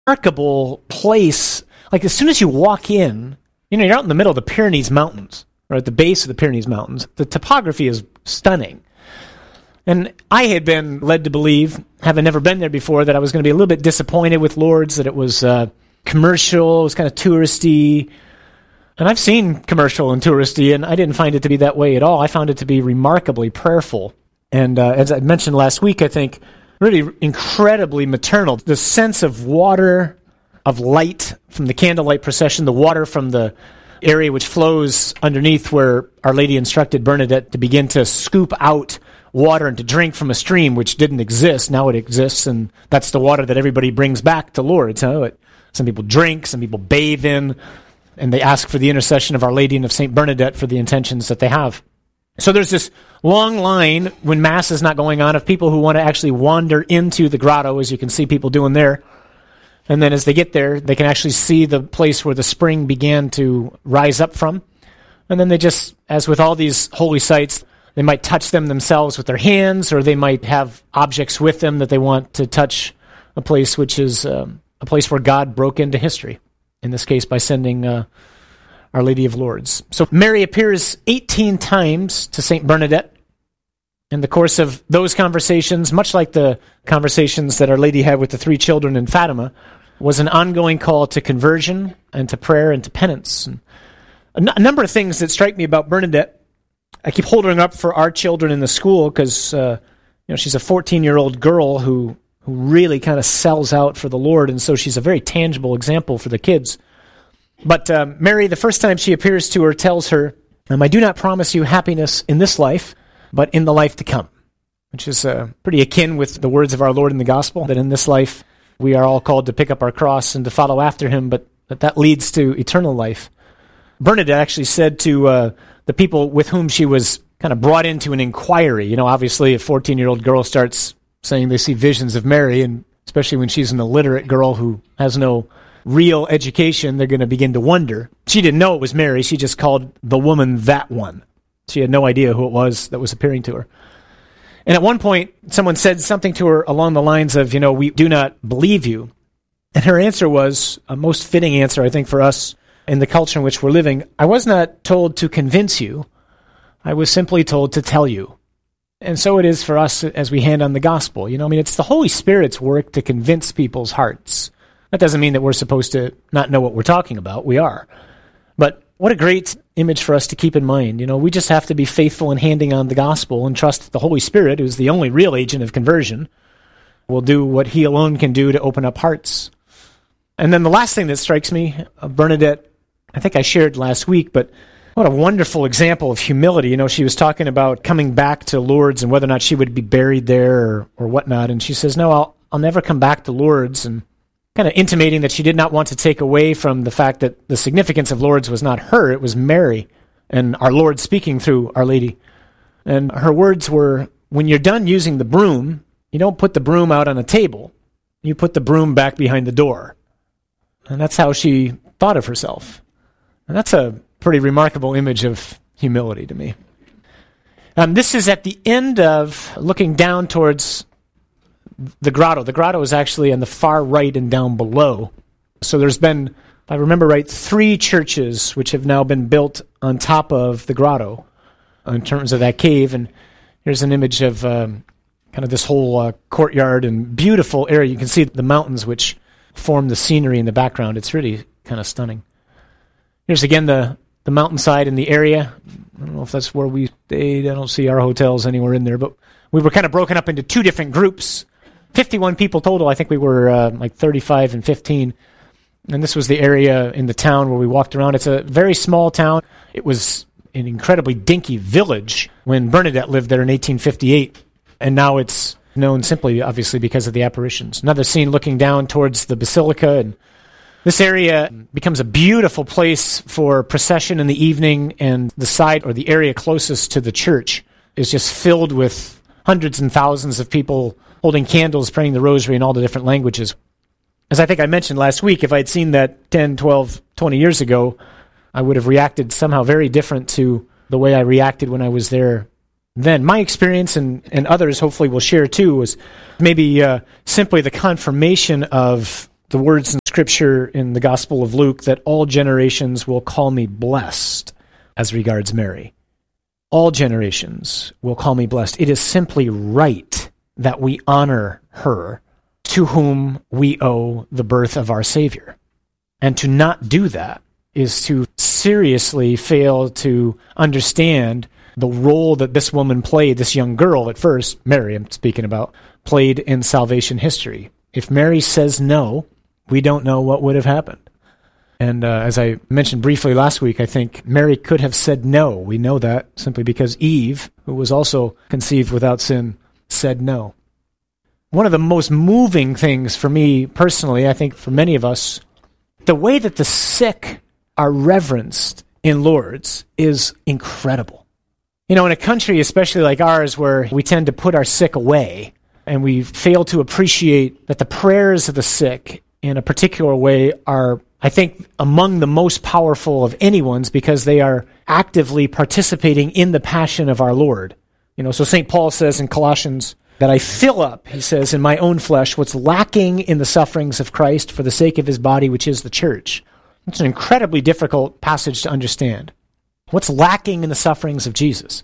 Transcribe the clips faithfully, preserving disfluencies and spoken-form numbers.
remarkable place. Like as soon as you walk in, you know, you're out in the middle of the Pyrenees Mountains, or at the base of the Pyrenees Mountains. The topography is stunning. And I had been led to believe, having never been there before, that I was going to be a little bit disappointed with Lourdes, that it was uh, commercial, it was kind of touristy. And I've seen commercial and touristy, and I didn't find it to be that way at all. I found it to be remarkably prayerful. And uh, as I mentioned last week, I think really incredibly maternal. The sense of water, of light from the candlelight procession, the water from the area which flows underneath where Our Lady instructed Bernadette to begin to scoop out water and to drink from a stream which didn't exist. Now it exists, and that's the water that everybody brings back to Lourdes. Huh? It, some people drink, some people bathe in, and they ask for the intercession of Our Lady and of Saint Bernadette for the intentions that they have. So there's this long line when Mass is not going on of people who want to actually wander into the grotto, as you can see people doing there. And then as they get there, they can actually see the place where the spring began to rise up from. And then they just, as with all these holy sites, they might touch them themselves with their hands, or they might have objects with them that they want to touch a place which is um, a place where God broke into history, in this case by sending uh, Our Lady of Lourdes. So Mary appears eighteen times to Saint Bernadette in the course of those conversations, much like the conversations that Our Lady had with the three children in Fatima, was an ongoing call to conversion and to prayer and to penance. And a, n- a number of things that strike me about Bernadette. I keep holding her up for our children in the school because uh, you know she's a fourteen-year-old girl who who really kind of sells out for the Lord, and so she's a very tangible example for the kids. But um, Mary, the first time she appears to her, tells her, um, I do not promise you happiness in this life, but in the life to come, which is uh, pretty akin with the words of our Lord in the Gospel, that in this life we are all called to pick up our cross and to follow after him, but that, that leads to eternal life. Bernadette actually said to uh, the people with whom she was kind of brought into an inquiry, you know, obviously a fourteen-year-old girl starts saying they see visions of Mary, and especially when she's an illiterate girl who has no real education, they're going to begin to wonder. She didn't know it was Mary. She just called the woman that one. She had no idea who it was that was appearing to her. And at one point, someone said something to her along the lines of, you know, we do not believe you. And her answer was a most fitting answer, I think, for us in the culture in which we're living. I was not told to convince you. I was simply told to tell you. And so it is for us as we hand on the gospel. You know, I mean, it's the Holy Spirit's work to convince people's hearts. That doesn't mean that we're supposed to not know what we're talking about. We are. But what a great image for us to keep in mind. You know, we just have to be faithful in handing on the gospel and trust that the Holy Spirit, who's the only real agent of conversion, will do what he alone can do to open up hearts. And then the last thing that strikes me, uh, Bernadette, I think I shared last week, but what a wonderful example of humility. You know, she was talking about coming back to Lourdes and whether or not she would be buried there or, or whatnot. And she says, no, I'll, I'll never come back to Lourdes. And kind of intimating that she did not want to take away from the fact that the significance of Lourdes was not her, it was Mary and our Lord speaking through Our Lady. And her words were, when you're done using the broom, you don't put the broom out on a table. You put the broom back behind the door. And that's how she thought of herself. And that's a pretty remarkable image of humility to me. Um, this is at the end of looking down towards the grotto. The grotto is actually on the far right and down below. So there's been, if I remember right, three churches which have now been built on top of the grotto in terms of that cave. And here's an image of um, kind of this whole uh, courtyard and beautiful area. You can see the mountains which form the scenery in the background. It's really kind of stunning. Here's again the, the mountainside in the area. I don't know if that's where we stayed. I don't see our hotels anywhere in there, but we were kind of broken up into two different groups. fifty-one people total. I think we were uh, like thirty-five and fifteen. And this was the area in the town where we walked around. It's a very small town. It was an incredibly dinky village when Bernadette lived there in eighteen fifty-eight. And now it's known simply, obviously, because of the apparitions. Another scene looking down towards the basilica. And this area becomes a beautiful place for procession in the evening. And the side or the area closest to the church is just filled with hundreds and thousands of people holding candles, praying the rosary in all the different languages. As I think I mentioned last week, if I'd seen that ten, twelve, twenty years ago, I would have reacted somehow very different to the way I reacted when I was there then. My experience, and, and others hopefully will share too, was maybe uh, simply the confirmation of the words in Scripture in the Gospel of Luke that all generations will call me blessed as regards Mary. All generations will call me blessed. It is simply right that we honor her, to whom we owe the birth of our Savior. And to not do that is to seriously fail to understand the role that this woman played, this young girl at first, Mary I'm speaking about, played in salvation history. If Mary says no, we don't know what would have happened. And uh, as I mentioned briefly last week, I think Mary could have said no. We know that simply because Eve, who was also conceived without sin, said no. One of the most moving things for me personally, I think for many of us, the way that the sick are reverenced in Lourdes is incredible. You know, in a country especially like ours where we tend to put our sick away and we fail to appreciate that the prayers of the sick in a particular way are, I think, among the most powerful of anyone's because they are actively participating in the passion of our Lord. You know, so Saint Paul says in Colossians that I fill up, he says, in my own flesh what's lacking in the sufferings of Christ for the sake of his body, which is the church. It's an incredibly difficult passage to understand. What's lacking in the sufferings of Jesus?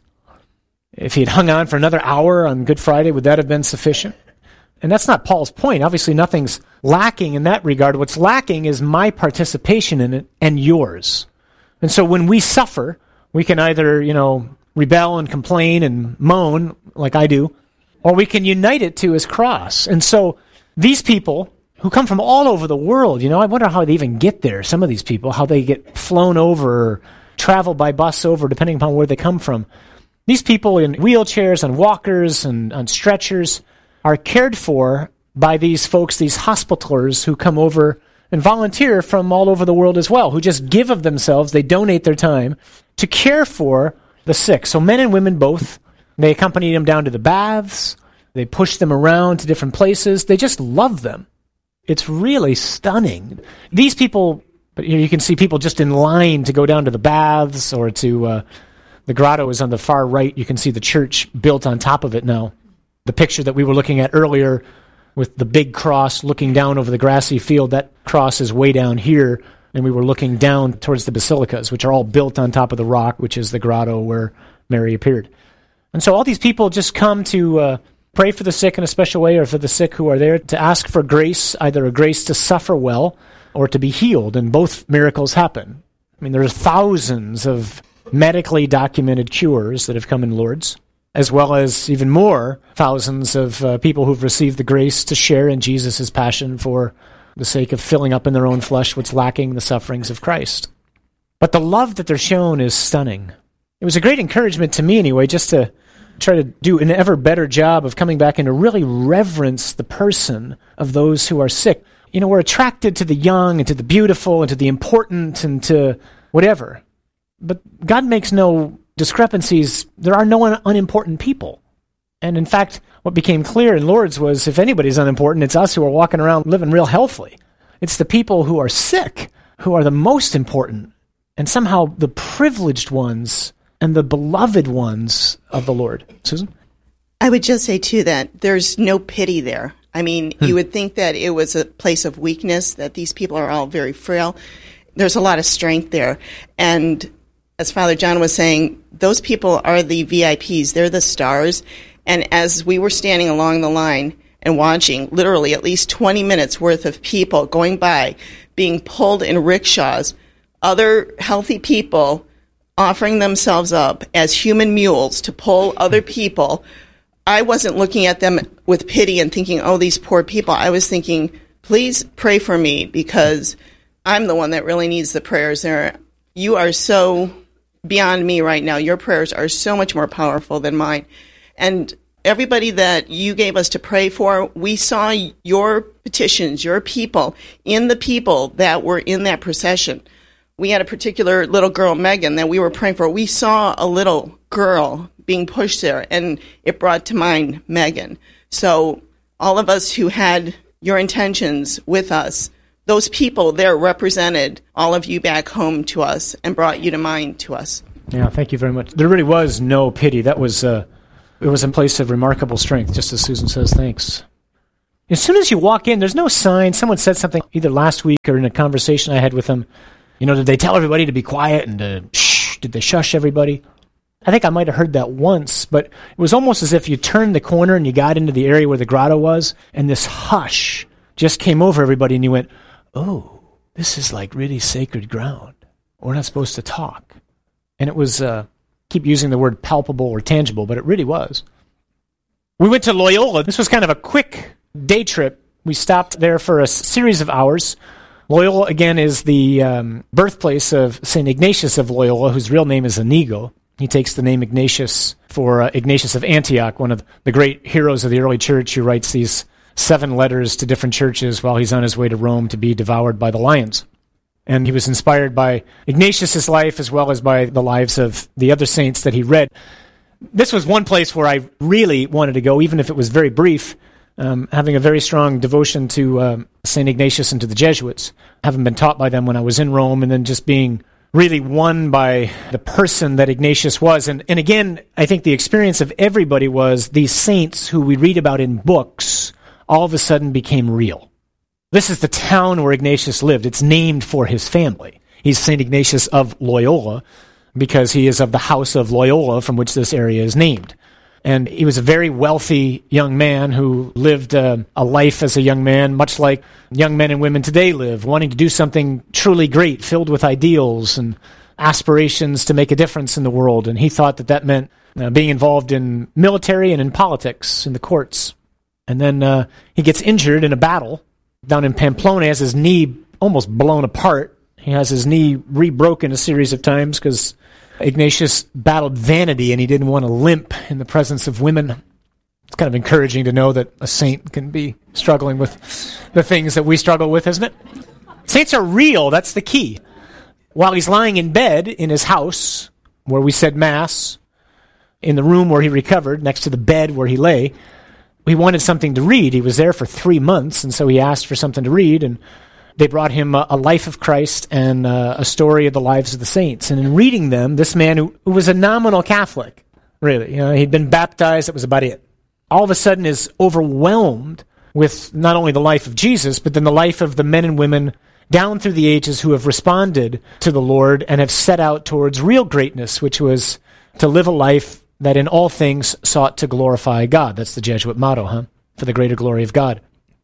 If he had hung on for another hour on Good Friday, would that have been sufficient? And that's not Paul's point. Obviously, nothing's lacking in that regard. What's lacking is my participation in it and yours. And so when we suffer, we can either, you know, rebel and complain and moan, like I do, or we can unite it to his cross. And so these people who come from all over the world, you know, I wonder how they even get there, some of these people, how they get flown over or travel by bus over, depending upon where they come from. These people in wheelchairs and walkers and on stretchers are cared for by these folks, these hospitalers who come over and volunteer from all over the world as well, who just give of themselves, they donate their time to care for the sick. So men and women both. They accompany them down to the baths. They push them around to different places. They just love them. It's really stunning. These people, you can see people just in line to go down to the baths or to, uh, the grotto is on the far right. You can see the church built on top of it now. The picture that we were looking at earlier with the big cross looking down over the grassy field, that cross is way down here, and we were looking down towards the basilicas, which are all built on top of the rock, which is the grotto where Mary appeared. And so all these people just come to uh, pray for the sick in a special way, or for the sick who are there, to ask for grace, either a grace to suffer well or to be healed, and both miracles happen. I mean, there are thousands of medically documented cures that have come in Lourdes, as well as even more thousands of uh, people who've received the grace to share in Jesus' passion for the sake of filling up in their own flesh what's lacking in the sufferings of Christ. But the love that they're shown is stunning. It was a great encouragement to me anyway, just to try to do an ever better job of coming back and to really reverence the person of those who are sick. You know, we're attracted to the young and to the beautiful and to the important and to whatever. But God makes no discrepancies. There are no un- unimportant people. And in fact, what became clear in Lourdes was if anybody's unimportant, it's us who are walking around living real healthily. It's the people who are sick who are the most important, and somehow the privileged ones and the beloved ones of the Lord. Susan? I would just say, too, that there's no pity there. I mean, hmm. you would think that it was a place of weakness, that these people are all very frail. There's a lot of strength there. And as Father John was saying, those people are the V I Ps. They're the stars. And as we were standing along the line and watching literally at least twenty minutes worth of people going by, being pulled in rickshaws, other healthy people offering themselves up as human mules to pull other people, I wasn't looking at them with pity and thinking, oh, these poor people. I was thinking, please pray for me because I'm the one that really needs the prayers there. You are so beyond me right now. Your prayers are so much more powerful than mine. And everybody that you gave us to pray for, we saw your petitions, your people, in the people that were in that procession. We had a particular little girl, Megan, that we were praying for. We saw a little girl being pushed there, and it brought to mind Megan. So all of us who had your intentions with us, those people there represented all of you back home to us and brought you to mind to us. Yeah, thank you very much. There really was no pity. That was, uh, it was in place of remarkable strength, just as Susan says. Thanks. As soon as you walk in, there's no sign. Someone said something either last week or in a conversation I had with them. You know, did they tell everybody to be quiet and to shh? Did they shush everybody? I think I might have heard that once, but it was almost as if you turned the corner and you got into the area where the grotto was, and this hush just came over everybody, and you went, oh, this is like really sacred ground. We're not supposed to talk. And it was, uh, keep using the word palpable or tangible, but it really was. We went to Loyola. This was kind of a quick day trip. We stopped there for a series of hours. Loyola, again, is the um, birthplace of Saint Ignatius of Loyola, whose real name is Inigo. He takes the name Ignatius for uh, Ignatius of Antioch, one of the great heroes of the early church who writes these seven letters to different churches while he's on his way to Rome to be devoured by the lions. And he was inspired by Ignatius's life as well as by the lives of the other saints that he read. This was one place where I really wanted to go, even if it was very brief, um, having a very strong devotion to um, Saint Ignatius and to the Jesuits, having been taught by them when I was in Rome, and then just being really won by the person that Ignatius was. And, and again, I think the experience of everybody was these saints who we read about in books all of a sudden became real. This is the town where Ignatius lived. It's named for his family. He's Saint Ignatius of Loyola because he is of the house of Loyola from which this area is named. And he was a very wealthy young man who lived uh, a life as a young man, much like young men and women today live, wanting to do something truly great, filled with ideals and aspirations to make a difference in the world. And he thought that that meant uh, being involved in military and in politics, in the courts. And then uh, he gets injured in a battle down in Pamplona. He has his knee almost blown apart. He has his knee re-broken a series of times because Ignatius battled vanity and he didn't want to limp in the presence of women. It's kind of encouraging to know that a saint can be struggling with the things that we struggle with, isn't it? Saints are real. That's the key. While he's lying in bed in his house where we said Mass, in the room where he recovered, next to the bed where he lay, he wanted something to read. He was there for three months, and so he asked for something to read, and they brought him a, a life of Christ and uh, a story of the lives of the saints. And in reading them, this man who, who was a nominal Catholic, really, you know, he'd been baptized, that was about it, all of a sudden is overwhelmed with not only the life of Jesus, but then the life of the men and women down through the ages who have responded to the Lord and have set out towards real greatness, which was to live a life that in all things sought to glorify God. That's the Jesuit motto, huh? For the greater glory of God.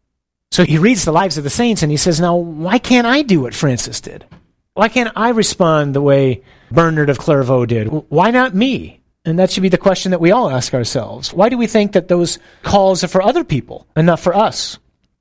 So he reads the lives of the saints and he says, now, why can't I do what Francis did? Why can't I respond the way Bernard of Clairvaux did? Why not me? And that should be the question that we all ask ourselves. Why do we think that those calls are for other people and not for us?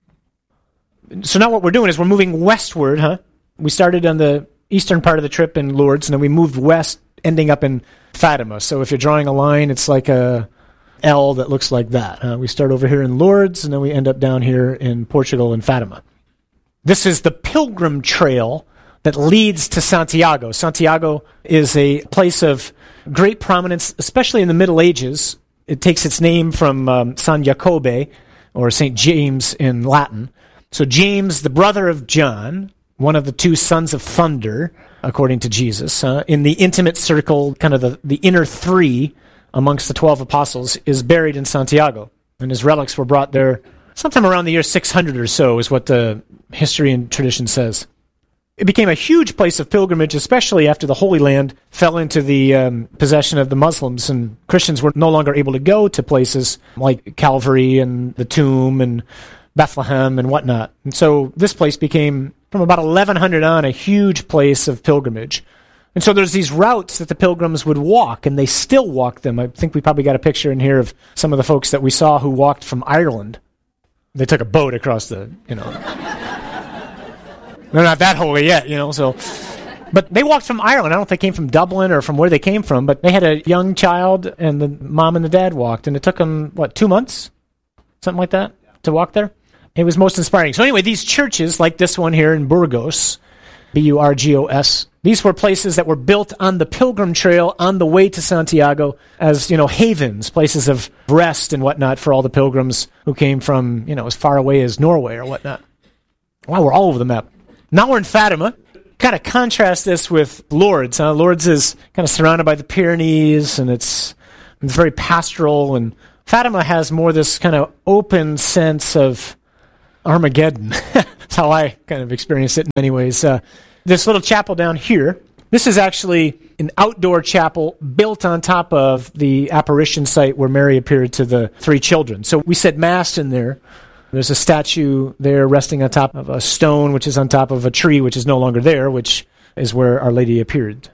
So now what we're doing is we're moving westward, huh? We started on the eastern part of the trip in Lourdes, and then we moved west, ending up in Fatima. So if you're drawing a line, it's like a L that looks like that. Uh, we start over here in Lourdes, and then we end up down here in Portugal in Fatima. This is the pilgrim trail that leads to Santiago. Santiago is a place of great prominence, especially in the Middle Ages. It takes its name from um, San Jacobe, or Saint James in Latin. So James, the brother of John, one of the two sons of thunder, according to Jesus, uh, in the intimate circle, kind of the, the inner three amongst the twelve apostles, is buried in Santiago. And his relics were brought there sometime around the year six hundred or so, is what the history and tradition says. It became a huge place of pilgrimage, especially after the Holy Land fell into the um, possession of the Muslims, and Christians were no longer able to go to places like Calvary and the tomb and Bethlehem and whatnot. And so this place became, from about eleven hundred on, a huge place of pilgrimage. And so there's these routes that the pilgrims would walk, and they still walk them. I think we probably got a picture in here of some of the folks that we saw who walked from Ireland. They took a boat across the, you know. They're not that holy yet, you know, so. But they walked from Ireland. I don't know if they came from Dublin or from where they came from, but they had a young child, and the mom and the dad walked, and it took them, what, two months? Something like that, to walk there? It was most inspiring. So anyway, these churches, like this one here in Burgos, B U R G O S, these were places that were built on the pilgrim trail on the way to Santiago as, you know, havens, places of rest and whatnot for all the pilgrims who came from, you know, as far away as Norway or whatnot. Wow, we're all over the map. Now we're in Fatima. Kind of contrast this with Lourdes. Huh? Lourdes is kind of surrounded by the Pyrenees, and it's, it's very pastoral, and Fatima has more this kind of open sense of Armageddon. That's how I kind of experienced it in many ways. Uh, this little chapel down here, this is actually an outdoor chapel built on top of the apparition site where Mary appeared to the three children. So we said Mass in there. There's a statue there resting on top of a stone, which is on top of a tree, which is no longer there, which is where Our Lady appeared.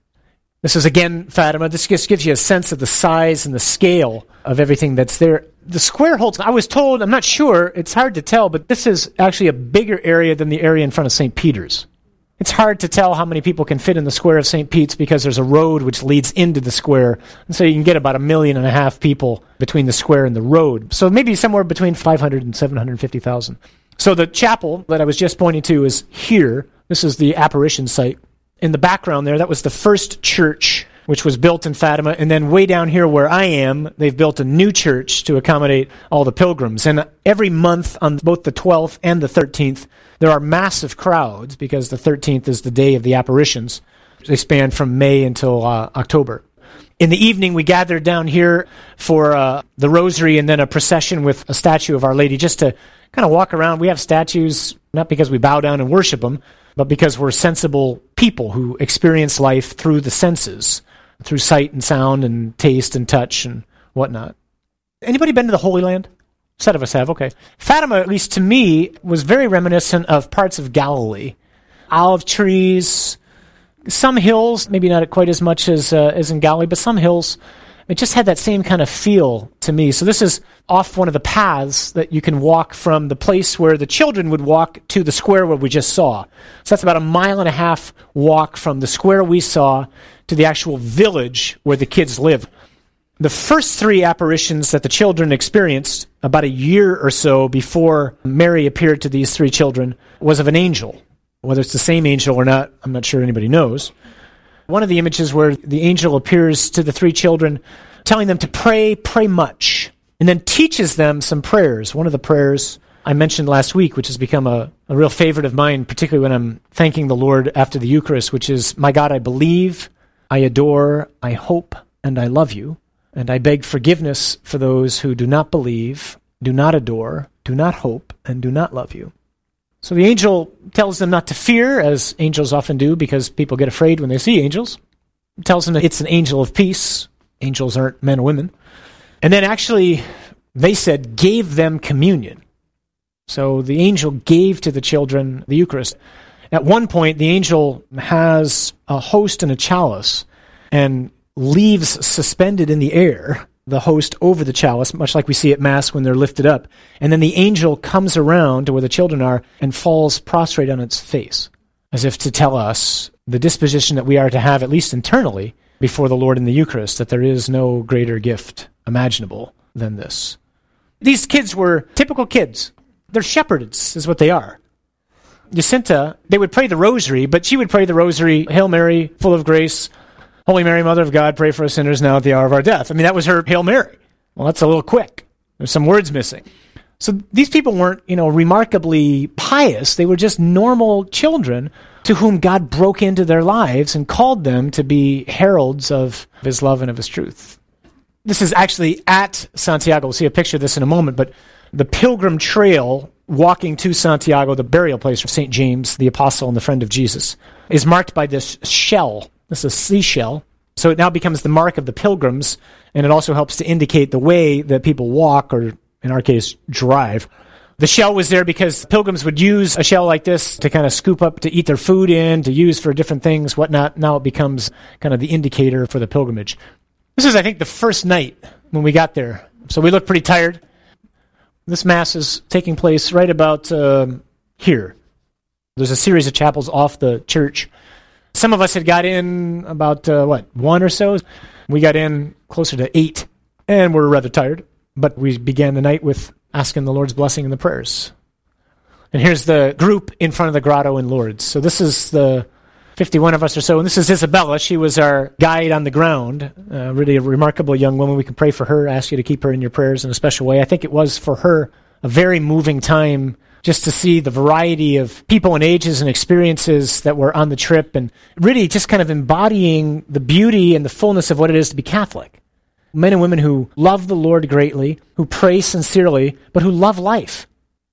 This is, again, Fatima. This just gives you a sense of the size and the scale of everything that's there. The square holds, I was told, I'm not sure, it's hard to tell, but this is actually a bigger area than the area in front of Saint Peter's. It's hard to tell how many people can fit in the square of Saint Pete's because there's a road which leads into the square. And so you can get about a million and a half people between the square and the road. So maybe somewhere between five hundred and seven hundred fifty thousand. So the chapel that I was just pointing to is here. This is the apparition site. In the background there, that was the first church which was built in Fatima. And then way down here where I am, they've built a new church to accommodate all the pilgrims. And every month on both the twelfth and the thirteenth, there are massive crowds because the thirteenth is the day of the apparitions. They span from May until uh, October. In the evening, we gathered down here for uh, the rosary and then a procession with a statue of Our Lady just to kind of walk around. We have statues not because we bow down and worship them, but because we're sensible people who experience life through the senses, through sight and sound and taste and touch and whatnot. Anybody been to the Holy Land? Some of us have, okay. Fatima, at least to me, was very reminiscent of parts of Galilee. Olive trees, some hills, maybe not quite as much as uh, as in Galilee, but some hills. It just had that same kind of feel to me. So this is off one of the paths that you can walk from the place where the children would walk to the square where we just saw. So that's about a mile and a half walk from the square we saw to the actual village where the kids live. The first three apparitions that the children experienced about a year or so before Mary appeared to these three children was of an angel. Whether it's the same angel or not, I'm not sure anybody knows. One of the images where the angel appears to the three children, telling them to pray, pray much, and then teaches them some prayers. One of the prayers I mentioned last week, which has become a, a real favorite of mine, particularly when I'm thanking the Lord after the Eucharist, which is, my God, I believe, I adore, I hope, and I love you. And I beg forgiveness for those who do not believe, do not adore, do not hope, and do not love you. So the angel tells them not to fear, as angels often do, because people get afraid when they see angels. He tells them that it's an angel of peace. Angels aren't men or women. And then actually, they said, gave them communion. So the angel gave to the children the Eucharist. At one point, the angel has a host and a chalice, and leaves suspended in the air the host over the chalice, much like we see at Mass when they're lifted up. And then the angel comes around to where the children are and falls prostrate on its face, as if to tell us the disposition that we are to have, at least internally, before the Lord in the Eucharist, that there is no greater gift imaginable than this. These kids were typical kids. They're shepherds, is what they are. Jacinta, they would pray the rosary, but she would pray the rosary, Hail Mary, full of grace, Holy Mary, Mother of God, pray for us sinners now at the hour of our death. I mean, that was her Hail Mary. Well, that's a little quick. There's some words missing. So these people weren't, you know, remarkably pious. They were just normal children to whom God broke into their lives and called them to be heralds of his love and of his truth. This is actually at Santiago. We'll see a picture of this in a moment, but the pilgrim trail walking to Santiago, the burial place of Saint James, the apostle and the friend of Jesus, is marked by this shell. This is a seashell. So it now becomes the mark of the pilgrims, and it also helps to indicate the way that people walk, or in our case, drive. The shell was there because pilgrims would use a shell like this to kind of scoop up, to eat their food in, to use for different things, whatnot. Now it becomes kind of the indicator for the pilgrimage. This is, I think, the first night when we got there. So we look pretty tired. This Mass is taking place right about um, here. There's a series of chapels off the church. Some of us had got in about, uh, what, one or so. We got in closer to eight, and we're rather tired. But we began the night with asking the Lord's blessing and the prayers. And here's the group in front of the grotto in Lourdes. So this is the fifty-one of us or so, and this is Isabella. She was our guide on the ground, uh, really a remarkable young woman. We can pray for her, ask you to keep her in your prayers in a special way. I think it was for her a very moving time just to see the variety of people and ages and experiences that were on the trip, and really just kind of embodying the beauty and the fullness of what it is to be Catholic. Men and women who love the Lord greatly, who pray sincerely, but who love life.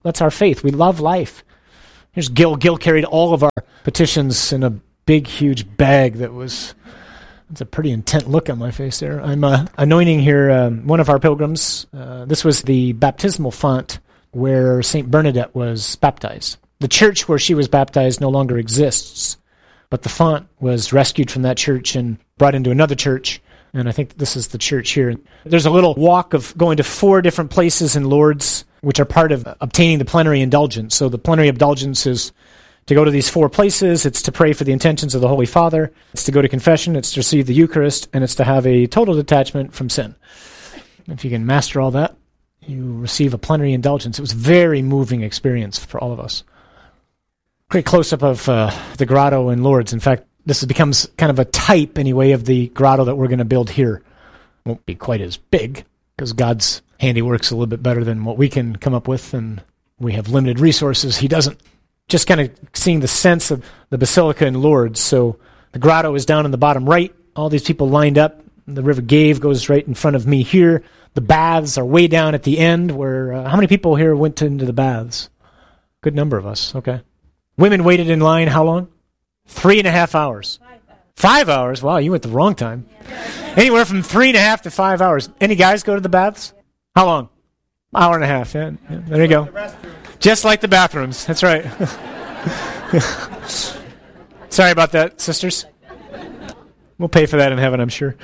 That's our faith. We love life. Here's Gil. Gil carried all of our petitions in a big, huge bag that was... That's a pretty intent look on my face there. I'm uh, anointing here um, one of our pilgrims. Uh, this was the baptismal font where Saint Bernadette was baptized. The church where she was baptized no longer exists, but the font was rescued from that church and brought into another church, and I think this is the church here. There's a little walk of going to four different places in Lourdes, which are part of obtaining the plenary indulgence. So the plenary indulgence is to go to these four places. It's to pray for the intentions of the Holy Father. It's to go to confession. It's to receive the Eucharist. And it's to have a total detachment from sin. If you can master all that, you receive a plenary indulgence. It was a very moving experience for all of us. Great close-up of uh, the grotto in Lourdes. In fact, this becomes kind of a type, anyway, of the grotto that we're going to build here. Won't be quite as big, because God's handiwork's a little bit better than what we can come up with, and we have limited resources. He doesn't. Just kind of seeing the sense of the Basilica in Lourdes. So the grotto is down in the bottom right. All these people lined up. The River Gave goes right in front of me here. The baths are way down at the end. Where uh, how many people here went to, into the baths? Good number of us. Okay. Women waited in line how long? Three and a half hours. Five hours. Five hours? Wow, you went the wrong time. Yeah. Anywhere from three and a half to five hours. Any guys go to the baths? How long? Hour and a half. Yeah. yeah. There you go. Just like the bathrooms. That's right. Sorry about that, sisters. We'll pay for that in heaven, I'm sure.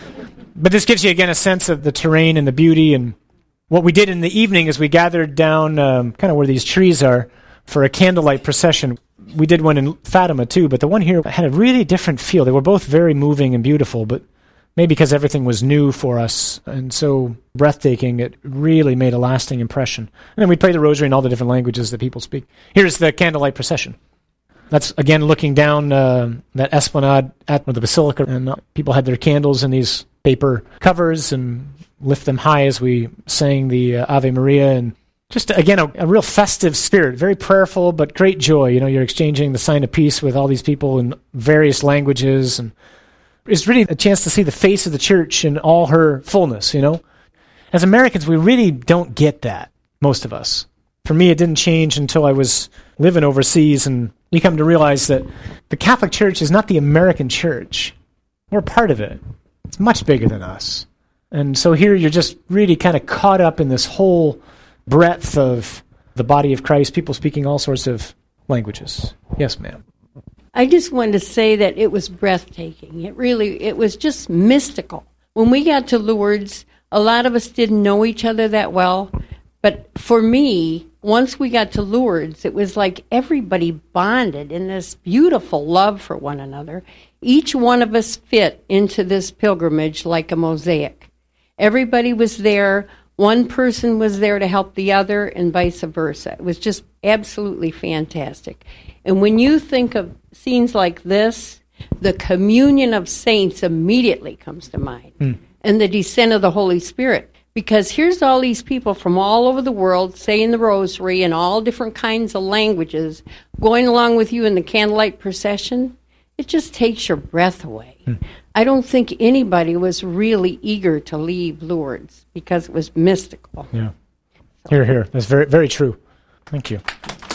But this gives you, again, a sense of the terrain and the beauty. And what we did in the evening is we gathered down um, kind of where these trees are for a candlelight procession. We did one in Fatima, too, but the one here had a really different feel. They were both very moving and beautiful, but maybe because everything was new for us and so breathtaking, it really made a lasting impression. And then we pray the rosary in all the different languages that people speak. Here's the candlelight procession. That's, again, looking down uh, that esplanade at the Basilica, and uh, people had their candles in these paper covers and lift them high as we sang the uh, Ave Maria. And just, again, a, a real festive spirit, very prayerful, but great joy. You know, you're exchanging the sign of peace with all these people in various languages, and it's really a chance to see the face of the church in all her fullness, you know. As Americans, we really don't get that, most of us. For me, it didn't change until I was living overseas, and you come to realize that the Catholic Church is not the American church. We're part of it. It's much bigger than us. And so here you're just really kind of caught up in this whole breadth of the body of Christ, people speaking all sorts of languages. Yes, ma'am. I just wanted to say that it was breathtaking. It really, it was just mystical. When we got to Lourdes, a lot of us didn't know each other that well. But for me, once we got to Lourdes, it was like everybody bonded in this beautiful love for one another. Each one of us fit into this pilgrimage like a mosaic. Everybody was there. One person was there to help the other and vice versa. It was just absolutely fantastic. And when you think of scenes like this, the communion of saints immediately comes to mind, mm. and the descent of the Holy Spirit. Because here's all these people from all over the world saying the rosary in all different kinds of languages, going along with you in the candlelight procession. It just takes your breath away. Mm. I don't think anybody was really eager to leave Lourdes because it was mystical. Yeah. So. Here, here. That's very, very true. Thank you.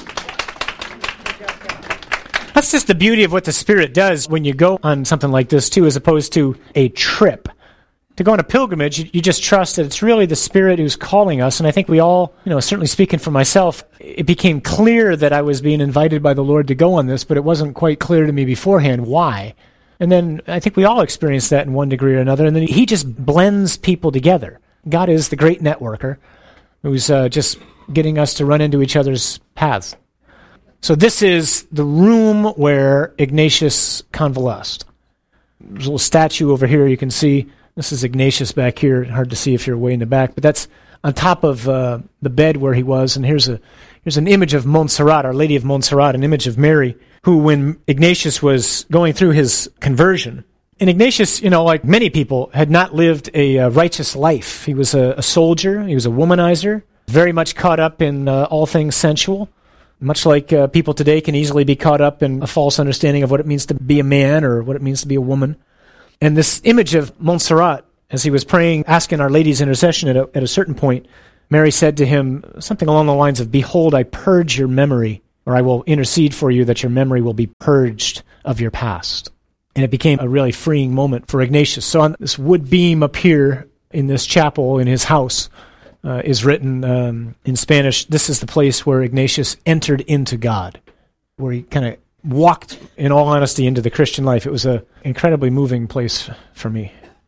That's just the beauty of what the Spirit does when you go on something like this, too, as opposed to a trip. To go on a pilgrimage, you, you just trust that it's really the Spirit who's calling us. And I think we all, you know, certainly speaking for myself, it became clear that I was being invited by the Lord to go on this, but it wasn't quite clear to me beforehand why. And then I think we all experienced that in one degree or another. And then He just blends people together. God is the great networker who's uh, just getting us to run into each other's paths. So this is the room where Ignatius convalesced. There's a little statue over here you can see. This is Ignatius back here. Hard to see if you're way in the back, but that's on top of uh, the bed where he was. And here's a here's an image of Montserrat, Our Lady of Montserrat, an image of Mary, who, when Ignatius was going through his conversion, and Ignatius, you know, like many people, had not lived a uh, righteous life. He was a, a soldier. He was a womanizer, very much caught up in uh, all things sensual, much like uh, people today can easily be caught up in a false understanding of what it means to be a man or what it means to be a woman. And this image of Montserrat, as he was praying, asking Our Lady's intercession at a, at a certain point, Mary said to him something along the lines of, "Behold, I purge your memory," or "I will intercede for you that your memory will be purged of your past." And it became a really freeing moment for Ignatius. So on this wood beam up here in this chapel in his house uh, is written um, in Spanish, "This is the place where Ignatius entered into God," where he kind of walked, in all honesty, into the Christian life. It was an incredibly moving place for me.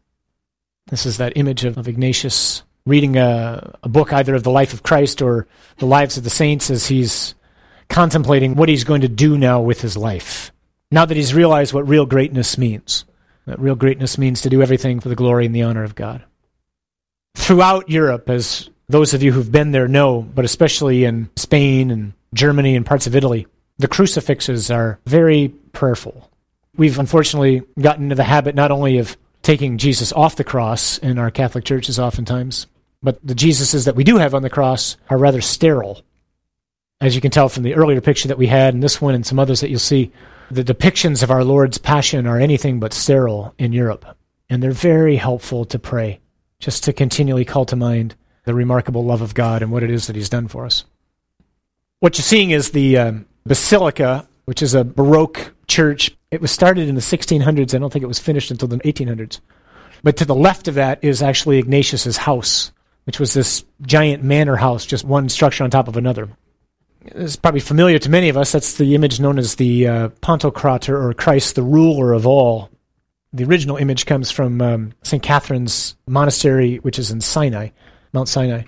This is that image of, of Ignatius reading a, a book either of the life of Christ or the lives of the saints as he's contemplating what he's going to do now with his life. Now that he's realized what real greatness means. That real greatness means to do everything for the glory and the honor of God. Throughout Europe, as those of you who've been there know, but especially in Spain and Germany and parts of Italy, the crucifixes are very prayerful. We've unfortunately gotten into the habit not only of taking Jesus off the cross in our Catholic churches oftentimes, but the Jesuses that we do have on the cross are rather sterile. As you can tell from the earlier picture that we had, and this one and some others that you'll see, the depictions of our Lord's Passion are anything but sterile in Europe. And they're very helpful to pray, just to continually call to mind the remarkable love of God and what it is that he's done for us. What you're seeing is the um, Basilica, which is a Baroque church. It was started in the sixteen hundreds. I don't think it was finished until the eighteen hundreds. But to the left of that is actually Ignatius's house, which was this giant manor house, just one structure on top of another. It's probably familiar to many of us. That's the image known as the uh, Pantocrator, or Christ the ruler of all. The original image comes from um, Saint Catherine's Monastery, which is in Sinai, Mount Sinai.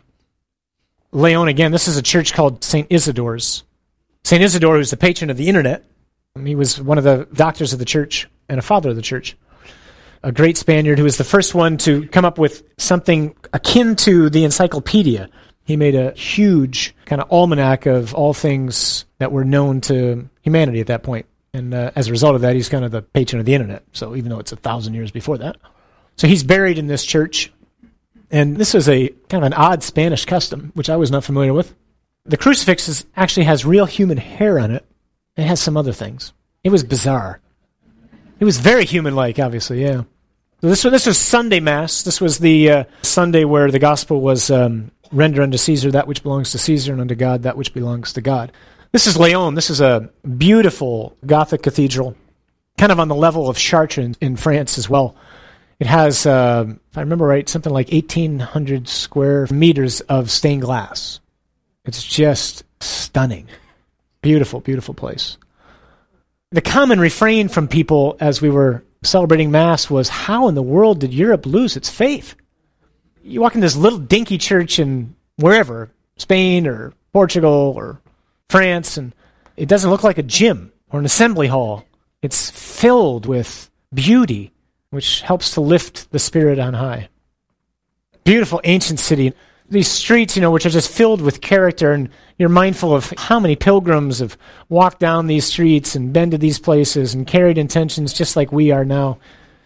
Leon, again, this is a church called Saint Isidore's. Saint Isidore, who's the patron of the internet, he was one of the doctors of the church and a father of the church. A great Spaniard who was the first one to come up with something akin to the encyclopedia. He made a huge kind of almanac of all things that were known to humanity at that point. And uh, as a result of that, he's kind of the patron of the internet. So even though it's a thousand years before that. So he's buried in this church. And this is a kind of an odd Spanish custom, which I was not familiar with. The crucifix is, actually has real human hair on it. It has some other things. It was bizarre. It was very human-like, obviously, yeah. So this, this was Sunday Mass. This was the uh, Sunday where the gospel was um, render unto Caesar that which belongs to Caesar, and unto God that which belongs to God. This is Leon. This is a beautiful Gothic cathedral, kind of on the level of Chartres in, in France as well. It has, uh, if I remember right, something like eighteen hundred square meters of stained glass. It's just stunning. Beautiful, beautiful place. The common refrain from people as we were celebrating Mass was, how in the world did Europe lose its faith? You walk in this little dinky church in wherever, Spain or Portugal or France, and it doesn't look like a gym or an assembly hall. It's filled with beauty, which helps to lift the spirit on high. Beautiful ancient city. These streets, you know, which are just filled with character, and you're mindful of how many pilgrims have walked down these streets and been to these places and carried intentions just like we are now.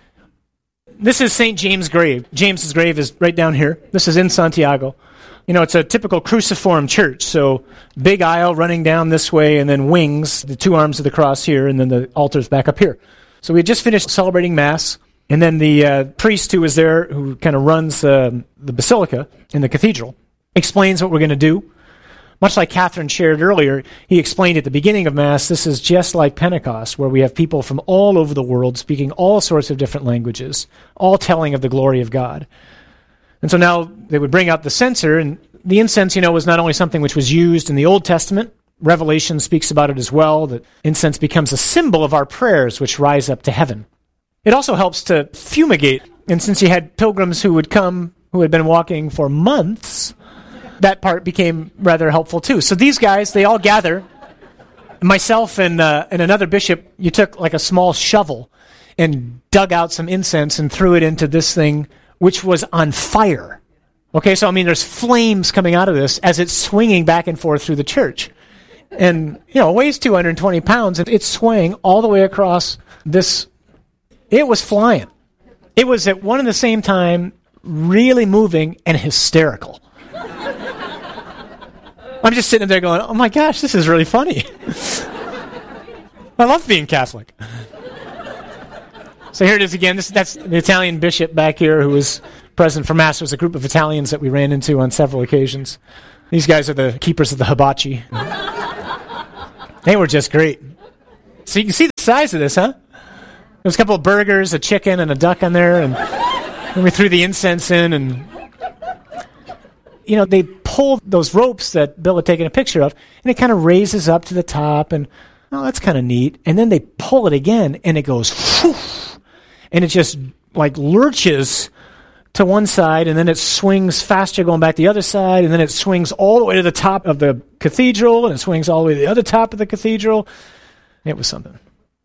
This is Saint James' grave. James's grave is right down here. This is in Santiago. You know, it's a typical cruciform church, so big aisle running down this way, and then wings, the two arms of the cross here, and then the altar's back up here. So we had just finished celebrating Mass, and then the uh, priest who was there, who kind of runs uh, the basilica in the cathedral, explains what we're going to do. Much like Catherine shared earlier, he explained at the beginning of Mass, this is just like Pentecost, where we have people from all over the world speaking all sorts of different languages, all telling of the glory of God. And so now they would bring out the censer, and the incense, you know, was not only something which was used in the Old Testament. Revelation speaks about it as well, that incense becomes a symbol of our prayers which rise up to heaven. It also helps to fumigate. And since you had pilgrims who would come, who had been walking for months, that part became rather helpful too. So these guys, they all gather. Myself and uh, and another bishop, you took like a small shovel and dug out some incense and threw it into this thing, which was on fire. Okay, so I mean, there's flames coming out of this as it's swinging back and forth through the church. And, you know, it weighs two hundred twenty pounds, and it's swaying all the way across this. It was flying. It was at one and the same time really moving and hysterical. I'm just sitting there going, oh my gosh, this is really funny. I love being Catholic. So here it is again. This, that's the Italian bishop back here who was present for Mass was a group of Italians that we ran into on several occasions. These guys are the keepers of the hibachi. They were just great. So you can see the size of this, huh? There was a couple of burgers, a chicken, and a duck on there, and then we threw the incense in, and you know, they pull those ropes that Bill had taken a picture of, and it kind of raises up to the top, and oh, that's kind of neat. And then they pull it again, and it goes, whoosh, and it just like lurches to one side, and then it swings faster going back the other side, and then it swings all the way to the top of the cathedral, and it swings all the way to the other top of the cathedral. It was something.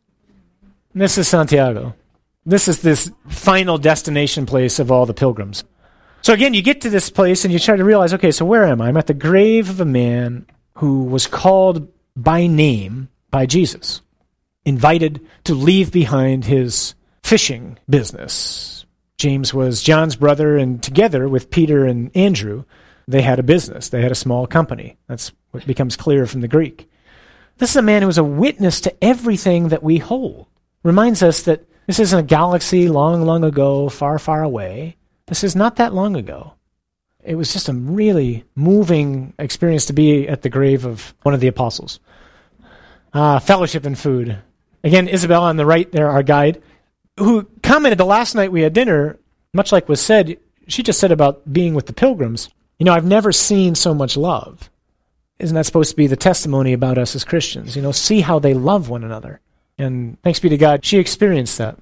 And this is Santiago. This is this final destination place of all the pilgrims. So again, you get to this place and you try to realize, okay, so where am I? I'm at the grave of a man who was called by name by Jesus, invited to leave behind his fishing business. James was John's brother, and together with Peter and Andrew, they had a business. They had a small company. That's what becomes clear from the Greek. This is a man who was a witness to everything that we hold. Reminds us that this isn't a galaxy long, long ago, far, far away. This is not that long ago. It was just a really moving experience to be at the grave of one of the apostles. Ah, fellowship and food. Again, Isabel on the right there, our guide, who commented the last night we had dinner, much like was said, she just said about being with the pilgrims, you know, I've never seen so much love. Isn't that supposed to be the testimony about us as Christians? You know, see how they love one another. And thanks be to God, she experienced that.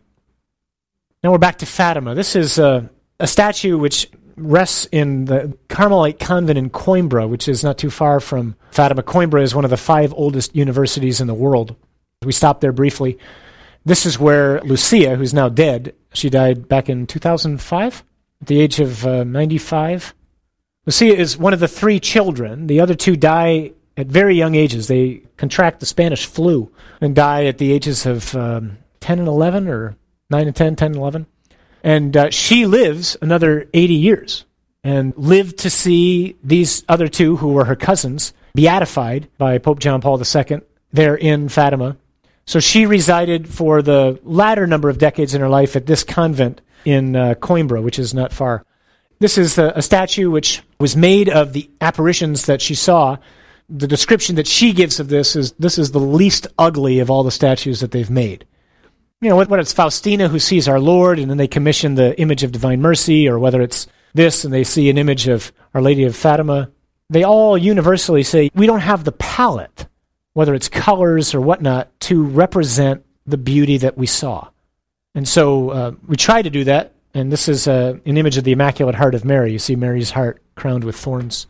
Now we're back to Fatima. This is a, a statue which rests in the Carmelite convent in Coimbra, which is not too far from Fatima. Coimbra is one of the five oldest universities in the world. We stopped there briefly. This is where Lucia, who's now dead, she died back in two thousand five at the age of uh, ninety-five. Lucia is one of the three children. The other two die at very young ages. They contract the Spanish flu and die at the ages of um, ten and eleven, or nine and ten, ten and eleven. And uh, she lives another eighty years and lived to see these other two, who were her cousins, beatified by Pope John Paul the Second there in Fatima. So she resided for the latter number of decades in her life at this convent in uh, Coimbra, which is not far. This is a, a statue which was made of the apparitions that she saw. The description that she gives of this is, this is the least ugly of all the statues that they've made. You know, whether it's Faustina who sees our Lord and then they commission the image of Divine Mercy, or whether it's this and they see an image of Our Lady of Fatima, they all universally say, we don't have the palette, whether it's colors or whatnot, to represent the beauty that we saw. And so uh, we try to do that, and this is uh, an image of the Immaculate Heart of Mary. You see Mary's heart crowned with thorns,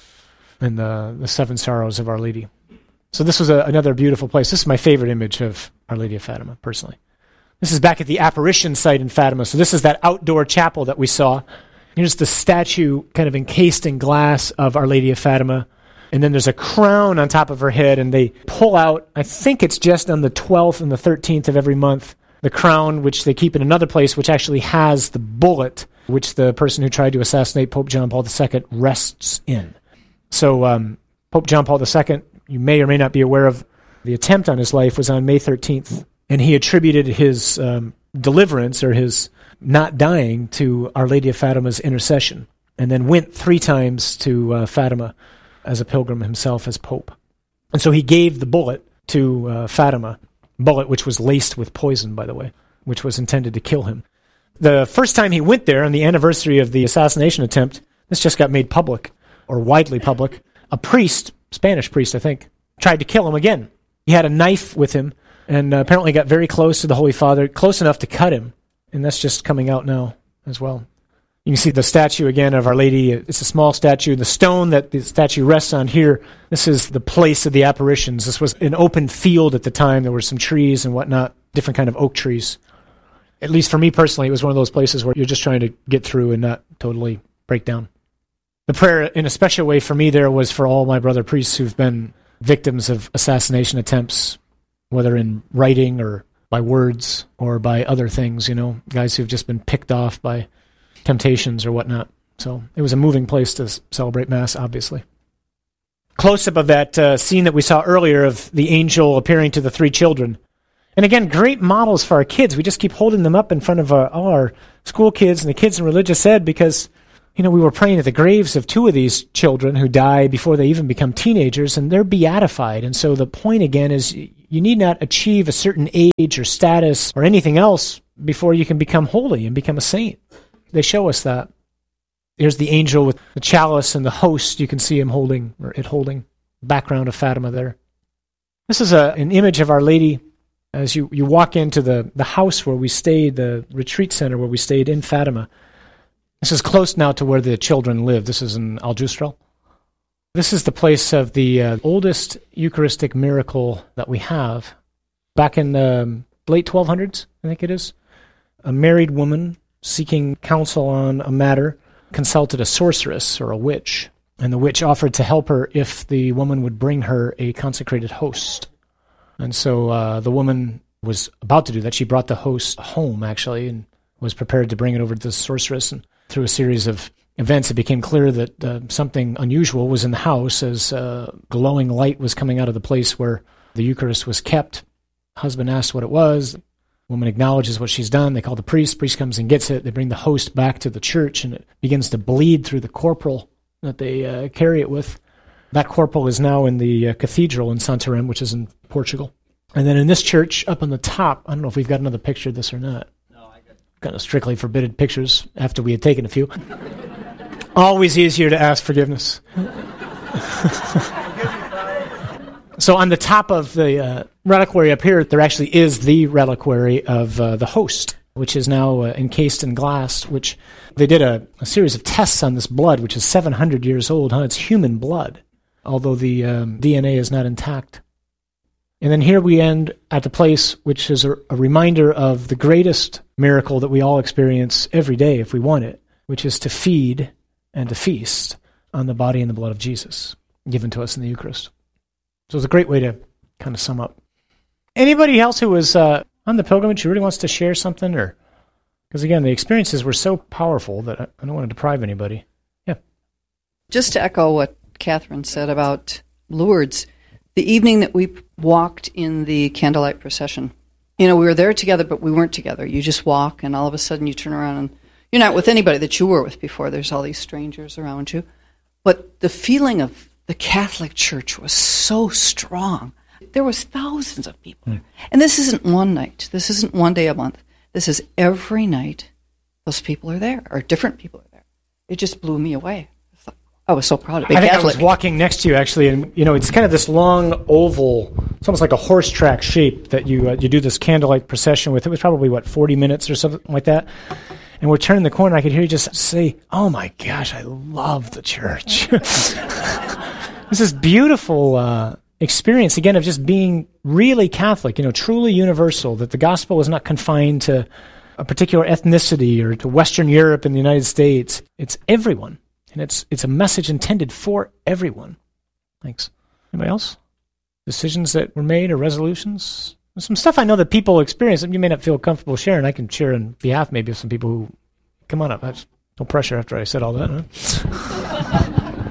and the, the seven sorrows of Our Lady. So this was a, another beautiful place. This is my favorite image of Our Lady of Fatima, personally. This is back at the apparition site in Fatima. So this is that outdoor chapel that we saw. Here's the statue kind of encased in glass of Our Lady of Fatima. And then there's a crown on top of her head, and they pull out, I think it's just on the twelfth and the thirteenth of every month, the crown, which they keep in another place, which actually has the bullet which the person who tried to assassinate Pope John Paul the Second rests in. So um, Pope John Paul the Second, you may or may not be aware of, the attempt on his life was on May thirteenth, and he attributed his um, deliverance, or his not dying, to Our Lady of Fatima's intercession, and then went three times to uh, Fatima as a pilgrim himself as Pope. And so he gave the bullet to uh, Fatima, bullet which was laced with poison, by the way, which was intended to kill him. The first time he went there, on the anniversary of the assassination attempt, this just got made public, or widely public, a priest, Spanish priest I think, tried to kill him again. He had a knife with him, and uh, apparently got very close to the Holy Father, close enough to cut him, and that's just coming out now as well. You can see the statue again of Our Lady. It's a small statue. The stone that the statue rests on here, this is the place of the apparitions. This was an open field at the time. There were some trees and whatnot, different kind of oak trees. At least for me personally, it was one of those places where you're just trying to get through and not totally break down. The prayer in a special way for me there was for all my brother priests who've been victims of assassination attempts, whether in writing or by words or by other things, you know, guys who've just been picked off by temptations or whatnot. So it was a moving place to celebrate Mass, obviously. Close-up of that uh, scene that we saw earlier of the angel appearing to the three children And again, great models for our kids. We just keep holding them up in front of uh, all our school kids and the kids in religious ed because, you know, we were praying at the graves of two of these children who die before they even become teenagers, and they're beatified. And so the point, again, is you need not achieve a certain age or status or anything else before you can become holy and become a saint. They show us that. Here's the angel with the chalice and the host. You can see him holding, or it holding, background of Fatima there. This is a, an image of Our Lady as you, you walk into the, the house where we stayed, the retreat center where we stayed in Fatima. This is close now to where the children live. This is in Al-Justra. This is the place of the uh, oldest Eucharistic miracle that we have. Back in the um, late twelve hundreds, I think it is, a married woman seeking counsel on a matter consulted a sorceress or a witch, and the witch offered to help her if the woman would bring her a consecrated host. And so uh, the woman was about to do that. She brought the host home, actually, and was prepared to bring it over to the sorceress. And through a series of events, it became clear that uh, something unusual was in the house as uh, glowing light was coming out of the place where the Eucharist was kept. Husband asked what it was. The woman acknowledges what she's done. They call the priest. Priest comes and gets it. They bring the host back to the church, and it begins to bleed through the corporal that they uh, carry it with. That corporal is now in the uh, cathedral in Santarém, which is in Portugal. And then in this church, up on the top, I don't know if we've got another picture of this or not. No, I got kind of strictly forbidden pictures after we had taken a few. Always easier to ask forgiveness. So on the top of the uh, reliquary up here, there actually is the reliquary of uh, the host, which is now uh, encased in glass, which they did a, a series of tests on this blood, which is seven hundred years old. Huh? It's human blood, although the um, D N A is not intact. And then here we end at the place which is a, a reminder of the greatest miracle that we all experience every day if we want it, which is to feed and to feast on the body and the blood of Jesus given to us in the Eucharist. So it's a great way to kind of sum up. Anybody else who was uh, on the pilgrimage who really wants to share something? Or because, again, the experiences were so powerful that I, I don't want to deprive anybody. Yeah. Just to echo what Catherine said about Lourdes, the evening that we walked in the candlelight procession, you know, we were there together, but we weren't together. You just walk, and all of a sudden you turn around, and you're not with anybody that you were with before. There's all these strangers around you. But the feeling of the Catholic Church was so strong. There was thousands of people. Mm. And this isn't one night. This isn't one day a month. This is every night those people are there, or different people are there. It just blew me away. I was so proud of being I think Catholic. I was walking next to you, actually, and, you know, it's kind of this long oval, it's almost like a horse track shape that you uh, you do this candlelight procession with. It was probably, what, forty minutes or something like that? And we're turning the corner, I could hear you just say, oh my gosh, I love the church. This is beautiful uh, experience, again, of just being really Catholic, you know, truly universal, that the gospel is not confined to a particular ethnicity or to Western Europe and the United States. It's everyone. And it's it's a message intended for everyone. Thanks. Anybody else? Decisions that were made or resolutions? There's some stuff I know that people experience that you may not feel comfortable sharing. I can share on behalf maybe of some people who... Come on up. That's no pressure after I said all that, huh?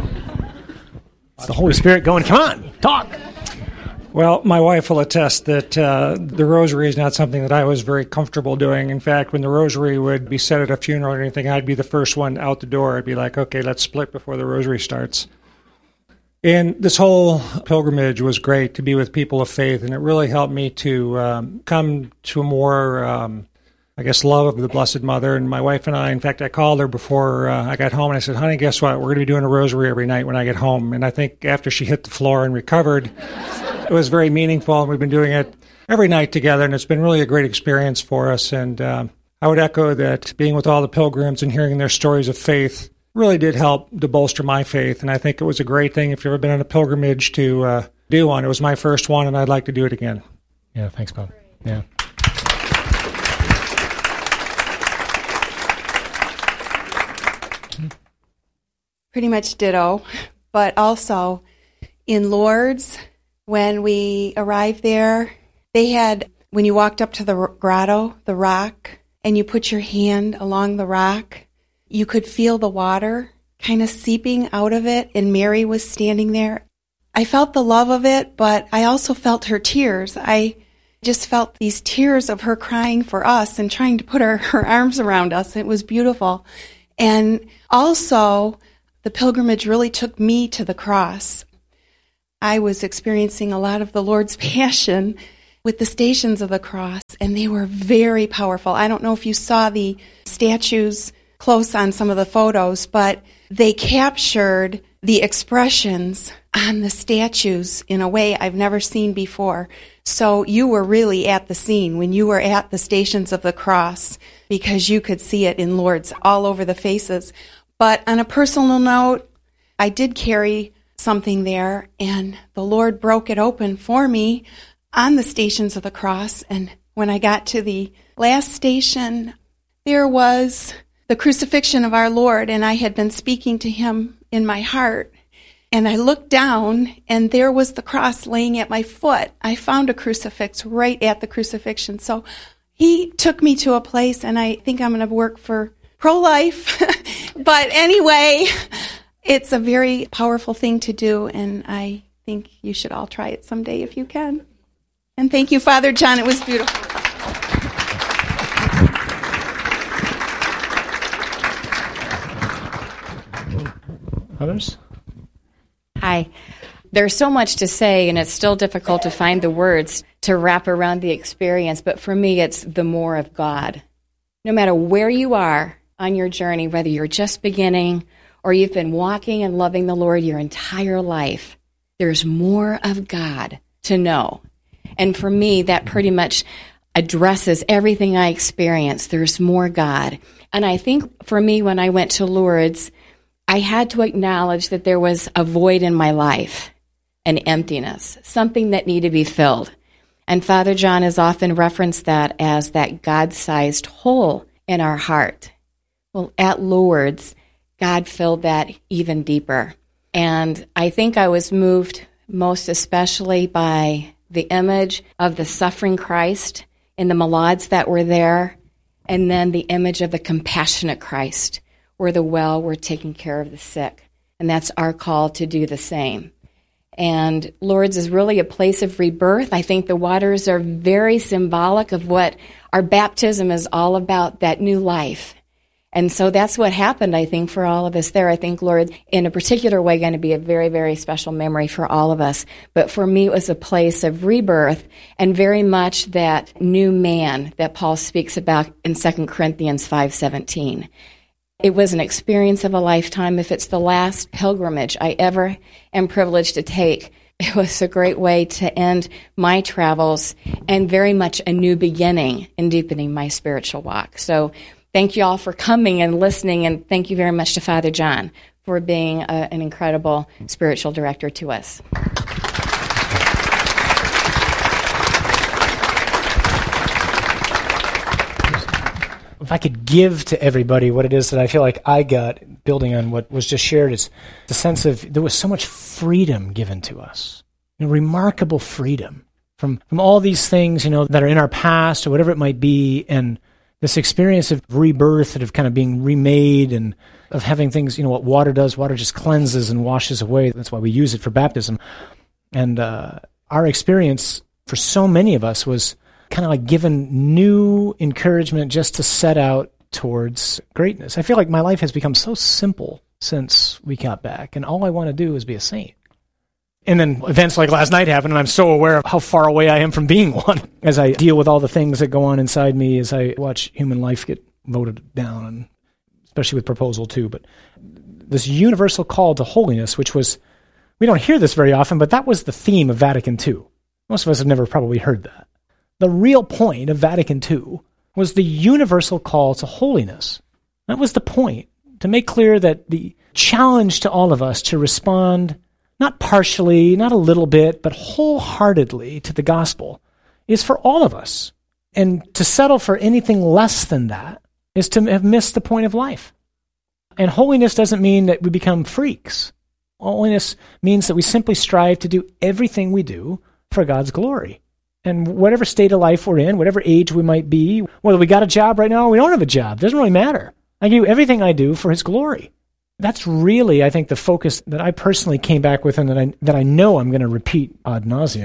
It's the Holy Spirit going, come on, talk. Well, my wife will attest that uh, the rosary is not something that I was very comfortable doing. In fact, when the rosary would be said at a funeral or anything, I'd be the first one out the door. I'd be like, okay, let's split before the rosary starts. And this whole pilgrimage was great to be with people of faith, and it really helped me to um, come to a more, um, I guess, love of the Blessed Mother. And my wife and I, in fact, I called her before uh, I got home, and I said, honey, guess what? We're going to be doing a rosary every night when I get home. And I think after she hit the floor and recovered, it was very meaningful, and we've been doing it every night together, and it's been really a great experience for us. And uh, I would echo that being with all the pilgrims and hearing their stories of faith really did help to bolster my faith, and I think it was a great thing if you've ever been on a pilgrimage to uh, do one. It was my first one, and I'd like to do it again. Yeah, thanks, Bob. Yeah. Pretty much ditto, but also in Lourdes, when we arrived there, they had, when you walked up to the grotto, the rock, and you put your hand along the rock, you could feel the water kind of seeping out of it, and Mary was standing there. I felt the love of it, but I also felt her tears. I just felt these tears of her crying for us and trying to put her, her arms around us. It was beautiful. And also, the pilgrimage really took me to the cross. I was experiencing a lot of the Lord's Passion with the Stations of the Cross, and they were very powerful. I don't know if you saw the statues close on some of the photos, but they captured the expressions on the statues in a way I've never seen before. So you were really at the scene when you were at the Stations of the Cross, because you could see it in Lourdes all over the faces. But on a personal note, I did carry something there, and the Lord broke it open for me on the Stations of the Cross. And when I got to the last station, there was the crucifixion of our Lord, and I had been speaking to him in my heart. And I looked down, and there was the cross laying at my foot. I found a crucifix right at the crucifixion. So he took me to a place, and I think I'm going to work for pro-life. But anyway, it's a very powerful thing to do, and I think you should all try it someday if you can. And thank you, Father John. It was beautiful. Others? Hi. There's so much to say, and it's still difficult to find the words to wrap around the experience, but for me, it's the more of God. No matter where you are on your journey, whether you're just beginning or you've been walking and loving the Lord your entire life, there's more of God to know. And for me, that pretty much addresses everything I experience. There's more God. And I think for me, when I went to Lourdes, I had to acknowledge that there was a void in my life, an emptiness, something that needed to be filled. And Father John has often referenced that as that God-sized hole in our heart. Well, at Lourdes, God filled that even deeper. And I think I was moved most especially by the image of the suffering Christ in the malades that were there, and then the image of the compassionate Christ, where the well were taking care of the sick. And that's our call to do the same. And Lourdes is really a place of rebirth. I think the waters are very symbolic of what our baptism is all about, that new life. And so that's what happened, I think, for all of us there. I think Lourdes, in a particular way, going to be a very, very special memory for all of us. But for me, it was a place of rebirth and very much that new man that Paul speaks about in Second Corinthians five seventeen. It was an experience of a lifetime. If it's the last pilgrimage I ever am privileged to take, it was a great way to end my travels and very much a new beginning in deepening my spiritual walk. So thank you all for coming and listening, and thank you very much to Father John for being a, an incredible spiritual director to us. If I could give to everybody what it is that I feel like I got, building on what was just shared, is the sense of there was so much freedom given to us, you know, remarkable freedom from, from all these things, you know, that are in our past or whatever it might be, and this experience of rebirth, of kind of being remade, and of having things, you know, what water does, water just cleanses and washes away. That's why we use it for baptism. And uh, our experience for so many of us was kind of like given new encouragement just to set out towards greatness. I feel like my life has become so simple since we got back, and all I want to do is be a saint. And then events like last night happen, and I'm so aware of how far away I am from being one as I deal with all the things that go on inside me as I watch human life get voted down, and especially with proposal too. But this universal call to holiness, which was, we don't hear this very often, but that was the theme of Vatican Two. Most of us have never probably heard that. The real point of Vatican Two was the universal call to holiness. That was the point, to make clear that the challenge to all of us to respond not partially, not a little bit, but wholeheartedly to the gospel is for all of us. And to settle for anything less than that is to have missed the point of life. And holiness doesn't mean that we become freaks. Holiness means that we simply strive to do everything we do for God's glory. And whatever state of life we're in, whatever age we might be, whether we got a job right now or we don't have a job, doesn't really matter. I do everything I do for His glory. That's really, I think, the focus that I personally came back with, and that I, that I know I'm going to repeat ad nauseum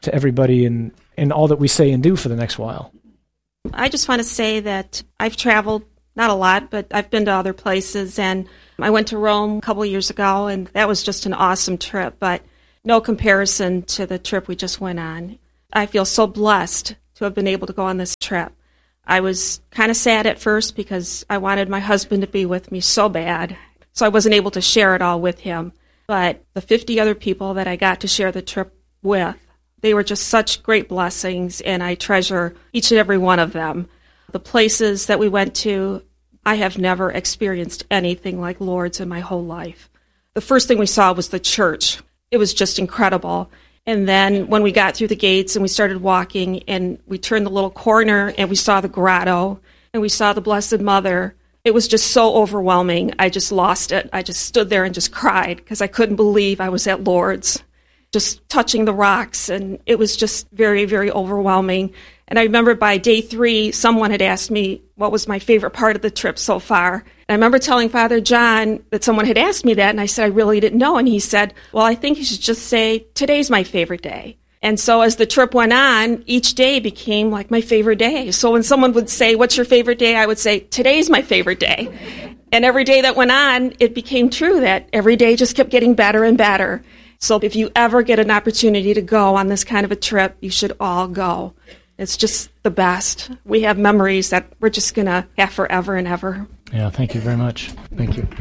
to everybody in, in all that we say and do for the next while. I just want to say that I've traveled, not a lot, but I've been to other places, and I went to Rome a couple of years ago, and that was just an awesome trip, but no comparison to the trip we just went on. I feel so blessed to have been able to go on this trip. I was kind of sad at first because I wanted my husband to be with me so bad, so I wasn't able to share it all with him. But the fifty other people that I got to share the trip with, they were just such great blessings, and I treasure each and every one of them. The places that we went to, I have never experienced anything like Lourdes in my whole life. The first thing we saw was the church. It was just incredible. And then when we got through the gates and we started walking and we turned the little corner and we saw the grotto and we saw the Blessed Mother, it was just so overwhelming. I just lost it. I just stood there and just cried because I couldn't believe I was at Lourdes, just touching the rocks. And it was just very, very overwhelming. And I remember by day three, someone had asked me what was my favorite part of the trip so far. And I remember telling Father John that someone had asked me that, and I said I really didn't know. And he said, well, I think you should just say, today's my favorite day. And so as the trip went on, each day became like my favorite day. So when someone would say, what's your favorite day? I would say, today's my favorite day. And every day that went on, it became true that every day just kept getting better and better. So if you ever get an opportunity to go on this kind of a trip, you should all go. It's just the best. We have memories that we're just going to have forever and ever. Yeah, thank you very much. Thank you.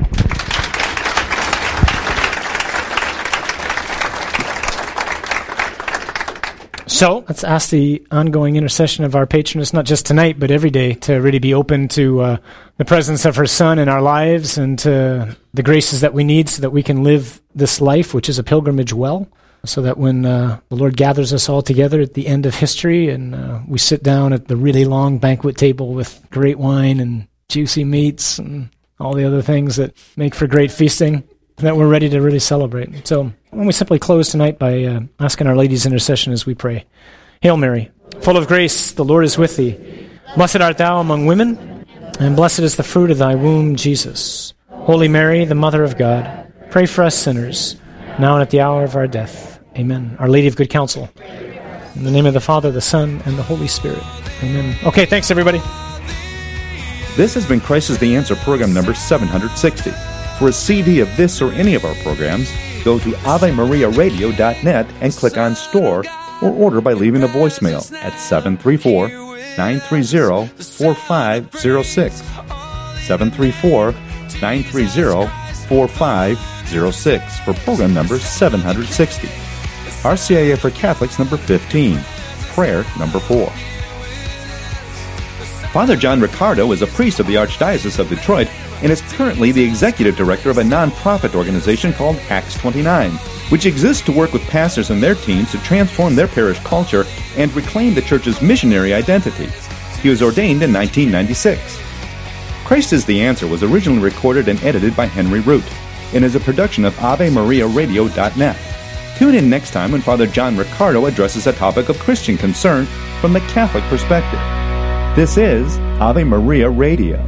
So let's ask the ongoing intercession of our patroness, not just tonight, but every day, to really be open to uh, the presence of her Son in our lives and to the graces that we need so that we can live this life, which is a pilgrimage, well. So that when uh, the Lord gathers us all together at the end of history and uh, we sit down at the really long banquet table with great wine and juicy meats and all the other things that make for great feasting, that we're ready to really celebrate. So when we simply close tonight by uh, asking Our Lady's intercession as we pray. Hail Mary, full of grace, the Lord is with thee. Blessed art thou among women, and blessed is the fruit of thy womb, Jesus. Holy Mary, the Mother of God, pray for us sinners, now and at the hour of our death. Amen. Our Lady of Good Counsel. In the name of the Father, the Son, and the Holy Spirit. Amen. Okay, thanks, everybody. This has been Christ is the Answer, program number seven hundred sixty. For a C D of this or any of our programs, go to ave maria radio dot net and click on Store, or order by leaving a voicemail at seven three four, nine three zero, four five zero six. seven three four, nine three zero, four five zero six for program number seven hundred sixty. R C I A for Catholics number fifteen. Prayer number four. Father John Riccardo is a priest of the Archdiocese of Detroit and is currently the executive director of a non-profit organization called Acts twenty-nine, which exists to work with pastors and their teams to transform their parish culture and reclaim the church's missionary identity. He was ordained in nineteen ninety-six. Christ is the Answer was originally recorded and edited by Henry Root and is a production of ave maria radio dot net. Tune in next time when Father John Riccardo addresses a topic of Christian concern from the Catholic perspective. This is Ave Maria Radio.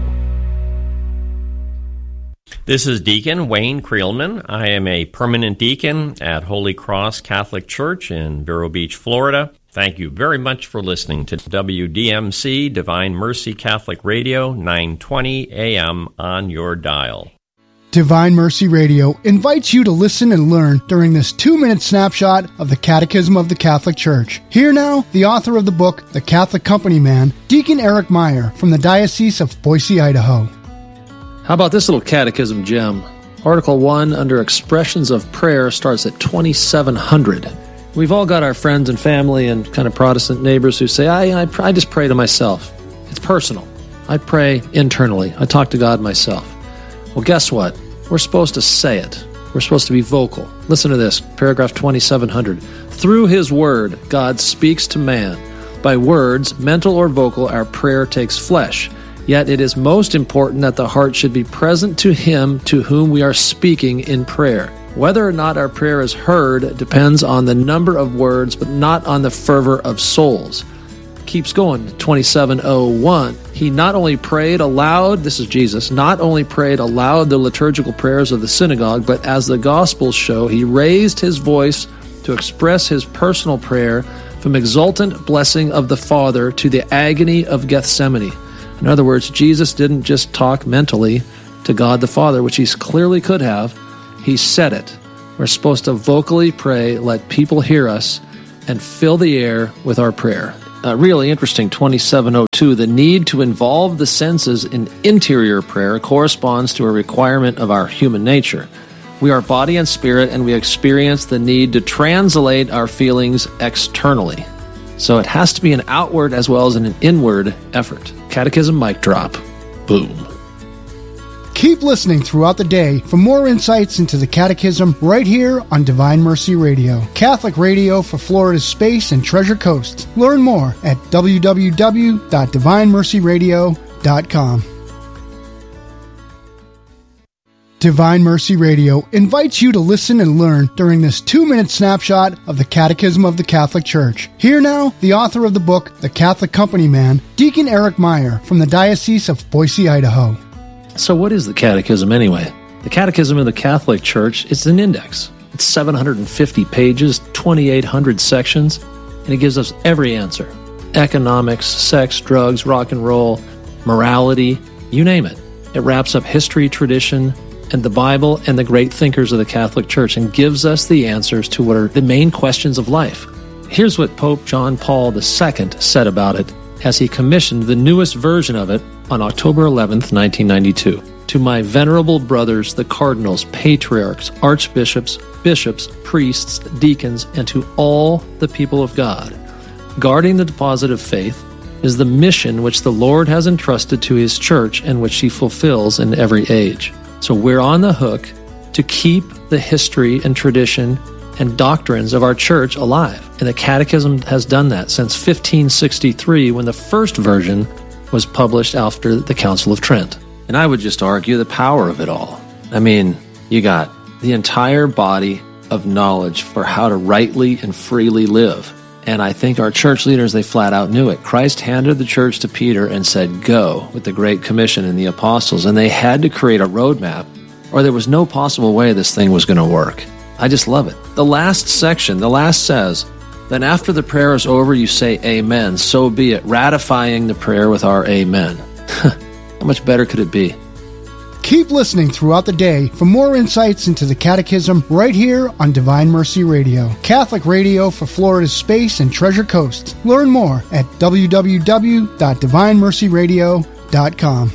This is Deacon Wayne Creelman. I am a permanent deacon at Holy Cross Catholic Church in Vero Beach, Florida. Thank you very much for listening to W D M C Divine Mercy Catholic Radio, nine twenty A M on your dial. Divine Mercy Radio invites you to listen and learn during this two-minute snapshot of the Catechism of the Catholic Church. Here now, the author of the book, The Catholic Company Man, Deacon Eric Meyer from the Diocese of Boise, Idaho. How about this little catechism gem? Article one under Expressions of Prayer starts at twenty-seven hundred. We've all got our friends and family and kind of Protestant neighbors who say, I, I, I just pray to myself. It's personal. I pray internally. I talk to God myself. Well, guess what? We're supposed to say it. We're supposed to be vocal. Listen to this, paragraph twenty-seven hundred. Through His Word, God speaks to man. By words, mental or vocal, our prayer takes flesh. Yet it is most important that the heart should be present to Him to whom we are speaking in prayer. Whether or not our prayer is heard depends on the number of words, but not on the fervor of souls. Keeps going, twenty-seven oh one. He not only prayed aloud, this is Jesus, not only prayed aloud the liturgical prayers of the synagogue, but as the Gospels show, He raised His voice to express His personal prayer from exultant blessing of the Father to the agony of Gethsemane. In other words, Jesus didn't just talk mentally to God the Father, which he clearly could have. He said it. We're supposed to vocally pray, let people hear us, and fill the air with our prayer. Uh, really interesting, twenty-seven oh two, the need to involve the senses in interior prayer corresponds to a requirement of our human nature. We are body and spirit, and we experience the need to translate our feelings externally. So it has to be an outward as well as an inward effort. Catechism mic drop. Boom. Keep listening throughout the day for more insights into the Catechism right here on Divine Mercy Radio, Catholic radio for Florida's Space and Treasure Coast. Learn more at w w w dot divine mercy radio dot com. Divine Mercy Radio invites you to listen and learn during this two-minute snapshot of the Catechism of the Catholic Church. Here now, the author of the book, The Catholic Company Man, Deacon Eric Meyer from the Diocese of Boise, Idaho. So what is the Catechism anyway? The Catechism of the Catholic Church is an index. It's seven hundred fifty pages, twenty-eight hundred sections, and it gives us every answer. Economics, sex, drugs, rock and roll, morality, you name it. It wraps up history, tradition, and the Bible and the great thinkers of the Catholic Church and gives us the answers to what are the main questions of life. Here's what Pope John Paul the Second said about it as he commissioned the newest version of it on October eleventh, nineteen ninety-two. To my venerable brothers, the cardinals, patriarchs, archbishops, bishops, priests, deacons, and to all the people of God, guarding the deposit of faith is the mission which the Lord has entrusted to his church and which he fulfills in every age. So we're on the hook to keep the history and tradition and doctrines of our church alive. And the Catechism has done that since fifteen sixty-three, when the first version was published after the Council of Trent. And I would just argue the power of it all. I mean, you got the entire body of knowledge for how to rightly and freely live. And I think our church leaders, they flat out knew it. Christ handed the church to Peter and said, go, with the Great Commission and the apostles. And they had to create a roadmap, or there was no possible way this thing was going to work. I just love it. The last section, the last says, then after the prayer is over, you say amen, so be it, ratifying the prayer with our amen. How much better could it be? Keep listening throughout the day for more insights into the Catechism right here on Divine Mercy Radio, Catholic radio for Florida's Space and Treasure Coast. Learn more at w w w dot divine mercy radio dot com.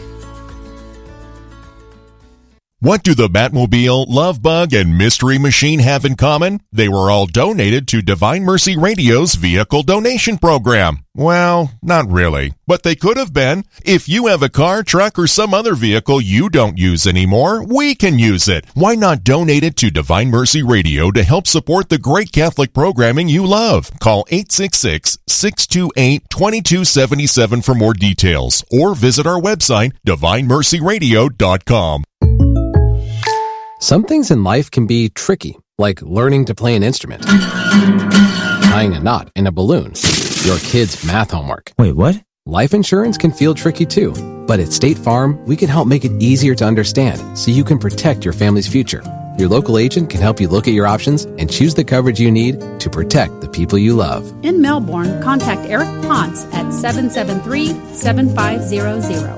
What do the Batmobile, Love Bug, and Mystery Machine have in common? They were all donated to Divine Mercy Radio's Vehicle Donation Program. Well, not really, but they could have been. If you have a car, truck, or some other vehicle you don't use anymore, we can use it. Why not donate it to Divine Mercy Radio to help support the great Catholic programming you love? Call eight six six, six two eight, two two seven seven for more details, or visit our website, divine mercy radio dot com. Some things in life can be tricky, like learning to play an instrument, tying a knot in a balloon, your kid's math homework. Wait, what? Life insurance can feel tricky too, but at State Farm, we can help make it easier to understand so you can protect your family's future. Your local agent can help you look at your options and choose the coverage you need to protect the people you love. In Melbourne, contact Eric Ponce at seven seven three, seven five zero zero.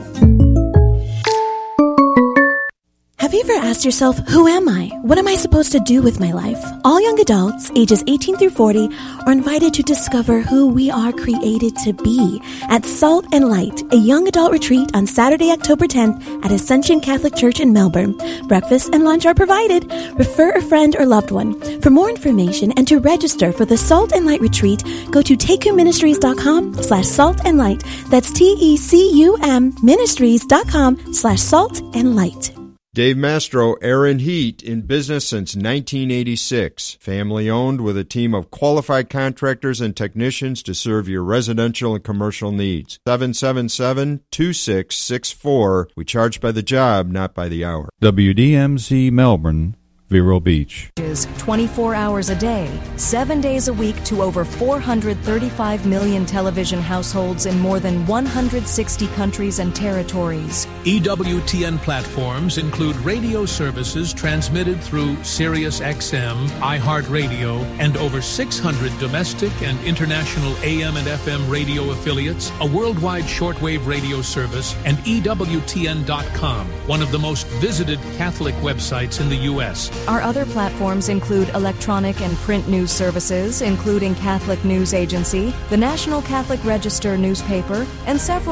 Have you ever asked yourself, who am I? What am I supposed to do with my life? All young adults, ages eighteen through forty, are invited to discover who we are created to be at Salt and Light, a young adult retreat on Saturday, October tenth at Ascension Catholic Church in Melbourne. Breakfast and lunch are provided. Refer a friend or loved one. For more information and to register for the Salt and Light retreat, go to tecuministries.com slash salt and light. That's T-E-C-U-M ministries.com slash salt and light. Dave Mastro, Air and Heat, in business since nineteen eighty-six. Family owned with a team of qualified contractors and technicians to serve your residential and commercial needs. seven seven seven, two six six four. We charge by the job, not by the hour. W D M C Melbourne, Vero Beach. twenty-four hours a day, seven days a week to over four hundred thirty-five million television households in more than one hundred sixty countries and territories. E W T N platforms include radio services transmitted through Sirius X M, iHeartRadio, and over six hundred domestic and international A M and F M radio affiliates, a worldwide shortwave radio service, and E W T N dot com, one of the most visited Catholic websites in the U S Our other platforms include electronic and print news services, including Catholic News Agency, the National Catholic Register newspaper, and several